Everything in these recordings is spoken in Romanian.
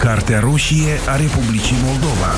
Cartea roșie a Republicii Moldova.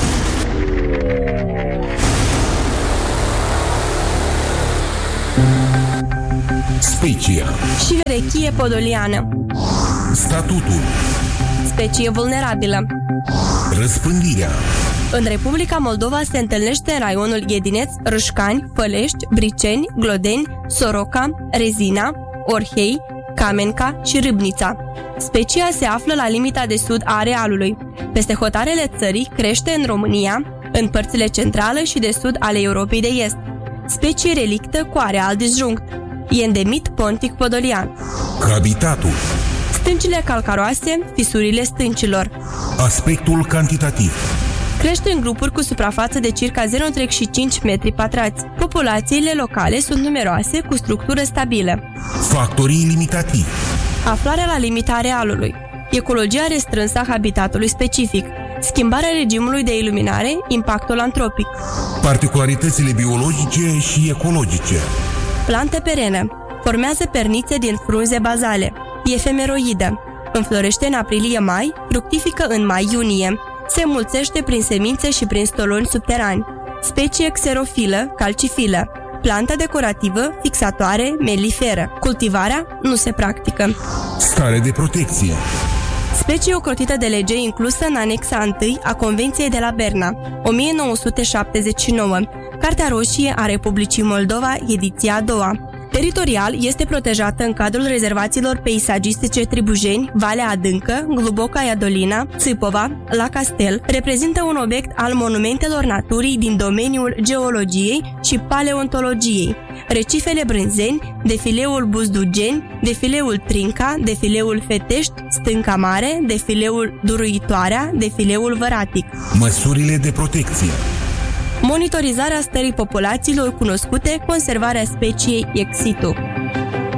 Specia și Verechie podoliană. Statutul. Specie vulnerabilă. Răspândirea. În Republica Moldova se întâlnește în raionul Ghedineț, Râșcani, Fălești, Briceni, Glodeni, Soroca, Rezina, Orhei, Camenca și Râbnița. Specia se află la limita de sud a arealului. Peste hotarele țării crește în România, în părțile centrale și de sud ale Europei de Est. Specie relictă cu areal disjunct. E endemit pontic podolian. Habitatul. Stâncile calcaroase, fisurile stâncilor. Aspectul cantitativ. Crește în grupuri cu suprafață de circa 0,5 metri pătrați. Populațiile locale sunt numeroase, cu structură stabilă. Factorii limitativi. Aflarea la limita arealului. Ecologia restrânsă a habitatului specific. Schimbarea regimului de iluminare, impactul antropic. Particularitățile biologice și ecologice. Plante perene. Formează pernițe din frunze bazale. Efemeroidă. Înflorește în aprilie-mai, fructifică în mai-iunie. Se înmulțește prin semințe și prin stoloni subterani. Specie xerofilă, calcifilă. Plantă decorativă, fixatoare, melliferă. Cultivarea nu se practică. Stare de protecție. Specie ocrotită de lege inclusă în anexa 1 a Convenției de la Berna, 1979, Cartea roșie a Republicii Moldova, ediția a doua. Teritorial este protejată în cadrul rezervațiilor peisagistice Tribujeni, Valea Adâncă, Gluboca Iadolina, Țâpova, La Castel, reprezintă un obiect al monumentelor naturii din domeniul geologiei și paleontologiei. Recifele Brânzeni, defileul Buzdugeni, defileul Trinca, defileul Fetești, Stânca Mare, defileul Duruitoarea, defileul Văratic. Măsurile de protecție. Monitorizarea stării populațiilor cunoscute, conservarea speciei ex situ.